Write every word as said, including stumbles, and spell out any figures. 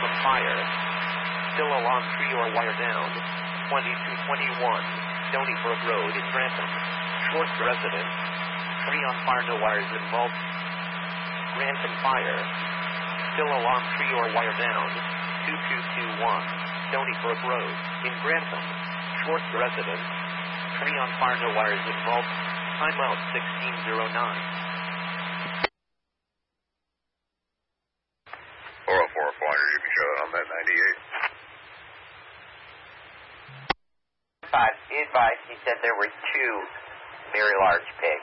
from fire. Still alarm, tree or wire down. twenty-two twenty-one, Stony Brook Road in Grantham. Short resident. Tree on fire, no wires involved. Grantham fire. Still alarm, tree or wire down. twenty-two twenty-one, Stony Brook Road in Grantham. Short resident. Tree on fire, no wires involved. Time out sixteen oh nine. four oh four, Flyer, you can show it on that ninety-eight. Five, be advised, he said there were two very large pigs.